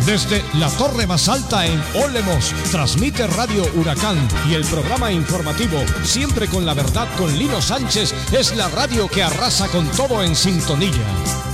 Desde la torre más alta en Olemos, transmite Radio Huracán y el programa informativo Siempre con la Verdad con Lino Sánchez es la radio que arrasa con todo en sintonía.